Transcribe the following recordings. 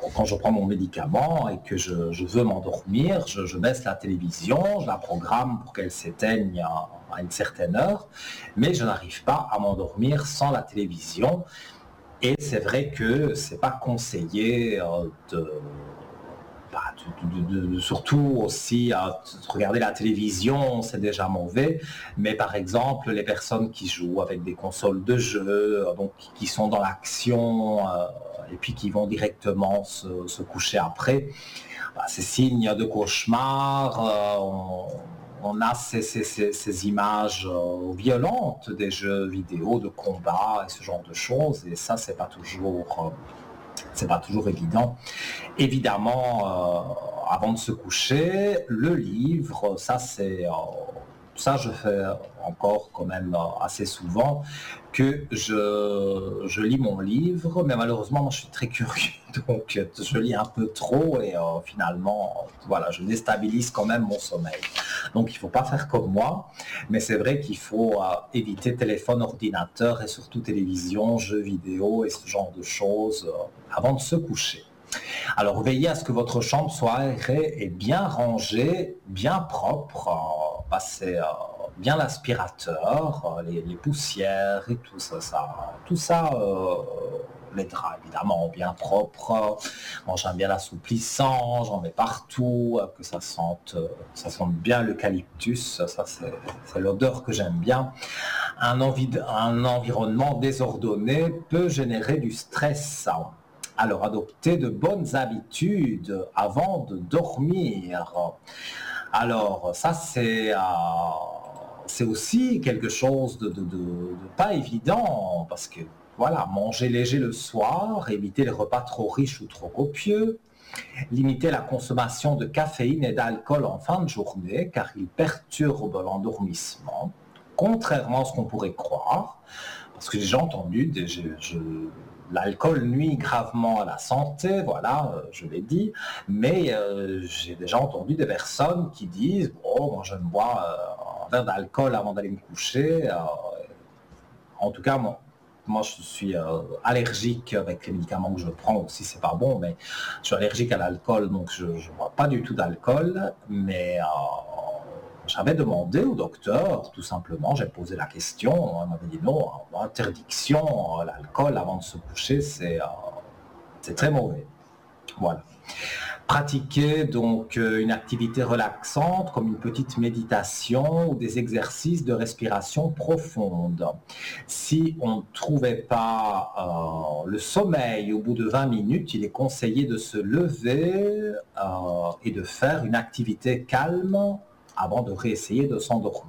quand je prends mon médicament et que je veux m'endormir, je baisse la télévision, je la programme pour qu'elle s'éteigne à une certaine heure, mais je n'arrive pas à m'endormir sans la télévision. Et c'est vrai que c'est pas conseillé surtout aussi regarder la télévision, c'est déjà mauvais, mais par exemple les personnes qui jouent avec des consoles de jeux, donc qui sont dans l'action et puis qui vont directement se coucher après, c'est signe de cauchemar. On a ces images violentes des jeux vidéo, de combat et ce genre de choses, et ça c'est pas toujours évident. Évidemment, avant de se coucher, le livre, ça je fais encore quand même assez souvent, que je lis mon livre, mais malheureusement moi je suis très curieux, donc je lis un peu trop et finalement voilà, je déstabilise quand même mon sommeil. Donc il ne faut pas faire comme moi, mais c'est vrai qu'il faut éviter téléphone, ordinateur et surtout télévision, jeux vidéo et ce genre de choses avant de se coucher. Alors veillez à ce que votre chambre soit aérée et bien rangée, bien propre, passez bien l'aspirateur, les poussières et tout ça, les draps évidemment bien propres. Moi j'aime bien l'assouplissant, j'en mets partout, que ça sente bien l'eucalyptus, ça c'est l'odeur que j'aime bien. Un environnement désordonné peut générer du stress. Alors, adoptez de bonnes habitudes avant de dormir. Alors, ça, c'est aussi quelque chose de pas évident, parce que, voilà, manger léger le soir, éviter les repas trop riches ou trop copieux, limiter la consommation de caféine et d'alcool en fin de journée, car ils perturbent l'endormissement, contrairement à ce qu'on pourrait croire, parce que j'ai déjà entendu, l'alcool nuit gravement à la santé, voilà, je l'ai dit, mais j'ai déjà entendu des personnes qui disent « Bon, moi je me bois un verre d'alcool avant d'aller me coucher ». En tout cas, moi je suis allergique avec les médicaments que je prends aussi, c'est pas bon, mais je suis allergique à l'alcool, donc je ne bois pas du tout d'alcool, mais j'avais demandé au docteur, tout simplement, j'ai posé la question, on m'avait dit non, interdiction, l'alcool avant de se coucher, c'est très mauvais. Voilà. Pratiquer donc une activité relaxante comme une petite méditation ou des exercices de respiration profonde. Si on ne trouvait pas le sommeil au bout de 20 minutes, il est conseillé de se lever et de faire une activité calme avant de réessayer de s'endormir.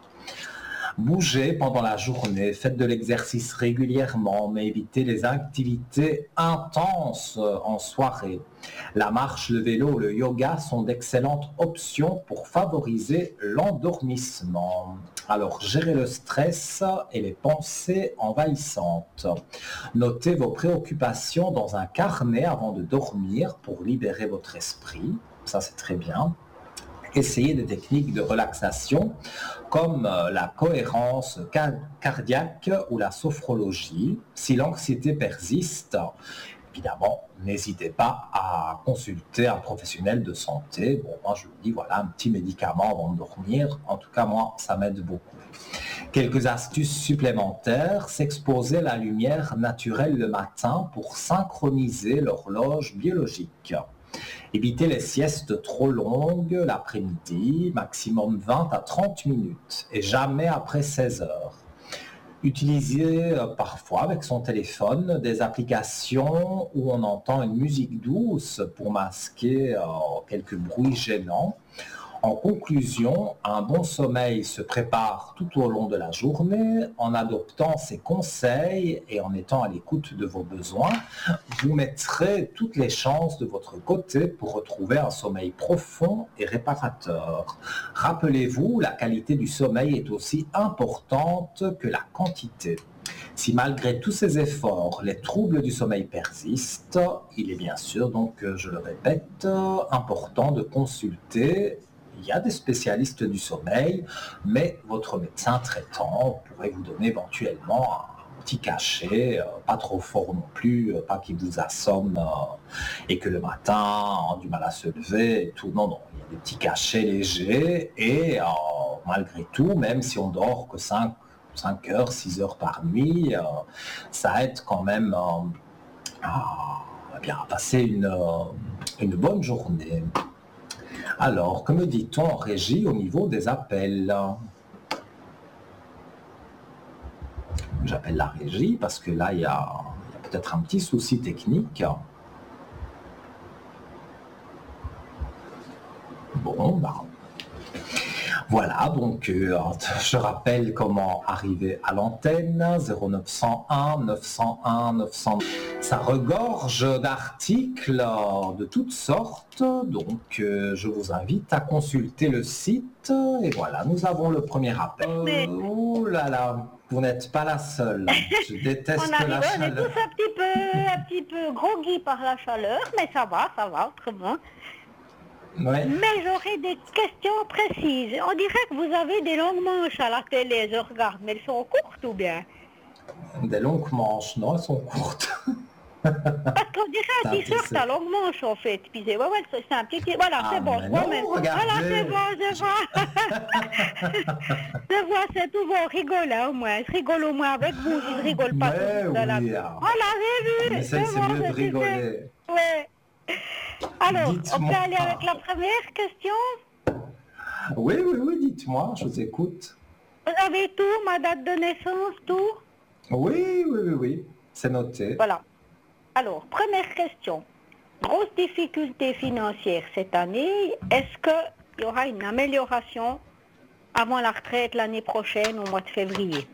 Bougez pendant la journée, faites de l'exercice régulièrement, mais évitez les activités intenses en soirée. La marche, le vélo, le yoga sont d'excellentes options pour favoriser l'endormissement. Alors, gérez le stress et les pensées envahissantes. Notez vos préoccupations dans un carnet avant de dormir pour libérer votre esprit. Ça, c'est très bien. Essayez des techniques de relaxation comme la cohérence cardiaque ou la sophrologie. Si l'anxiété persiste, évidemment, n'hésitez pas à consulter un professionnel de santé. Bon, moi je vous dis, voilà, un petit médicament avant de dormir. En tout cas, moi, ça m'aide beaucoup. Quelques astuces supplémentaires, s'exposer à la lumière naturelle le matin pour synchroniser l'horloge biologique. Évitez les siestes trop longues l'après-midi, maximum 20 à 30 minutes, et jamais après 16 heures. Utilisez parfois avec son téléphone des applications où on entend une musique douce pour masquer quelques bruits gênants. En conclusion, un bon sommeil se prépare tout au long de la journée. En adoptant ces conseils et en étant à l'écoute de vos besoins, vous mettrez toutes les chances de votre côté pour retrouver un sommeil profond et réparateur. Rappelez-vous, la qualité du sommeil est aussi importante que la quantité. Si malgré tous ces efforts, les troubles du sommeil persistent, il est bien sûr, donc je le répète, important de consulter. Il y a des spécialistes du sommeil, mais votre médecin traitant pourrait vous donner éventuellement petit cachet, pas trop fort non plus, pas qu'il vous assomme et que le matin, on a du mal à se lever et tout. Non, non, il y a des petits cachets légers et malgré tout, même si on dort que 5 heures, 6 heures par nuit, ça aide quand même à passer une bonne journée. Alors, que me dit-on en régie au niveau des appels? J'appelle la régie parce que là, il y a peut-être un petit souci technique. Bon, bah, voilà, donc je rappelle comment arriver à l'antenne, 0901 901 900. Ça regorge d'articles de toutes sortes, donc je vous invite à consulter le site. Et voilà, nous avons le premier appel. Ouh là là, vous n'êtes pas la seule. Je déteste la chaleur. On est tous un petit peu groggy par la chaleur, mais ça va, autrement. Ouais. Mais j'aurais des questions précises. On dirait que vous avez des longues manches à la télé, je regarde, mais elles sont courtes ou bien? Des longues manches, non, elles sont courtes. Parce qu'on dirait un t-shirt à longue manche en fait. Puis c'est un petit... Voilà, c'est bon, je vois même. Voilà, c'est bon, je vois. Je vois, c'est tout bon, rigole hein, au moins. Je rigole au moins avec vous, je rigole pas tout oui, dans la... Voilà, j'ai vu. Mais c'est bon, mieux de rigoler. Ouais. Alors, on peut aller avec la première question? Oui, dites-moi, je vous écoute. Vous avez tout, ma date de naissance, tout? Oui, c'est noté. Voilà. Alors, première question. Grosse difficulté financière cette année. Est-ce qu'il y aura une amélioration avant la retraite l'année prochaine, au mois de février?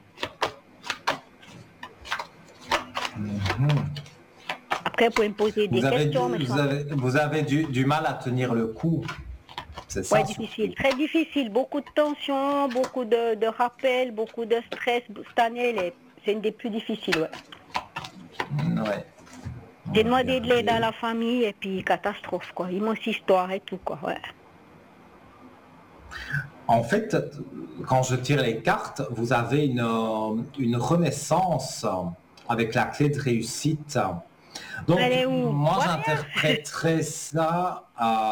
Après, vous pouvez me poser des questions. Vous avez du mal à tenir le coup. C'est ça? Oui, difficile, très difficile. Beaucoup de tension, beaucoup de rappels, beaucoup de stress. Cette année, c'est une des plus difficiles. Ouais. J'ai demandé de l'aide à la famille et puis catastrophe, quoi. Immense histoire et tout, quoi. Ouais. En fait, quand je tire les cartes, vous avez une renaissance avec la clé de réussite. Donc, moi, j'interpréterais ça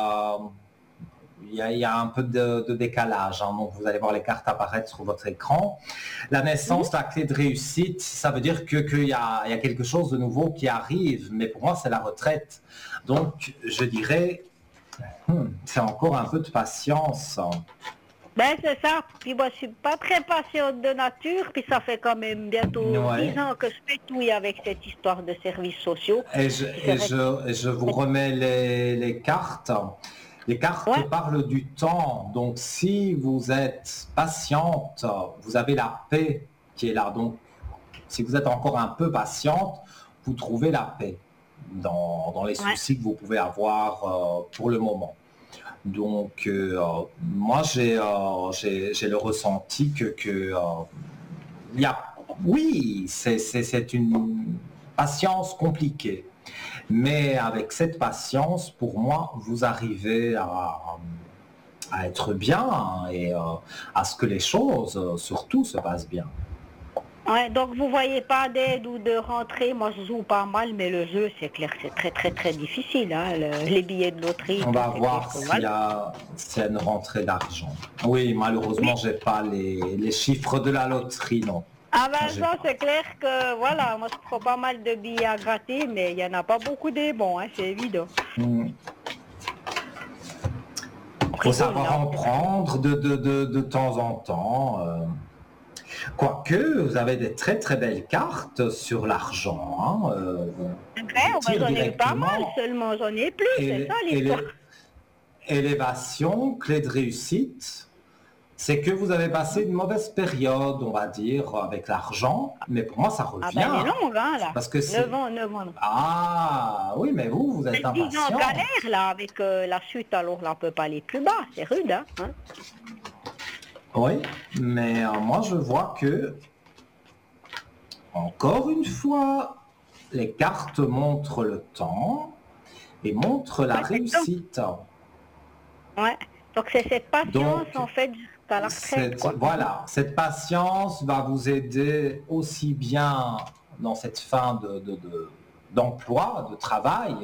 il y a un peu de décalage, hein. Donc vous allez voir les cartes apparaître sur votre écran. La naissance, la clé de réussite, ça veut dire qu'il y a quelque chose de nouveau qui arrive, mais pour moi c'est la retraite. Donc je dirais, c'est encore un peu de patience. Ben c'est ça, puis moi je suis pas très patiente de nature, puis ça fait quand même bientôt 10 ans que je pétouille avec cette histoire de services sociaux. Et je vous remets les cartes. Les cartes parlent du temps, donc si vous êtes patiente, vous avez la paix qui est là. Donc si vous êtes encore un peu patiente, vous trouvez la paix dans les soucis que vous pouvez avoir pour le moment. Donc moi j'ai le ressenti que il y a, oui, c'est une patience compliquée. Mais avec cette patience, pour moi, vous arrivez à être bien et à ce que les choses, surtout, se passent bien. Ouais, donc vous voyez pas d'aide ou de rentrée. Moi, je joue pas mal, mais le jeu, c'est clair, c'est très, très, très difficile. Hein, les billets de loterie. On va voir s'il y a une rentrée d'argent. Oui, malheureusement, j'ai pas les chiffres de la loterie, non. Ah ben ça, c'est clair que, voilà, moi, je prends pas mal de billets à gratter, mais il n'y en a pas beaucoup des bons, hein, c'est évident. Il faut savoir en prendre de temps en temps. Quoique, vous avez des très très belles cartes sur l'argent. J'en ai eu pas mal seulement, j'en ai plus, c'est ça l'histoire. Élévation, clé de réussite. C'est que vous avez passé une mauvaise période, on va dire, avec l'argent, mais pour moi, ça revient. Ah ben, elle est longue, hein, là. Parce que 9 ans. Ah, oui, mais vous êtes impatient. 10 ans en galère, là, avec la chute, alors là, on peut pas aller plus bas, c'est rude, hein. Oui, mais moi, je vois que, encore une fois, les cartes montrent le temps et montrent la réussite. Ouais, donc c'est cette patience, en fait, jusqu'à la retraite. Voilà, cette patience va vous aider aussi bien dans cette fin d'emploi, de travail,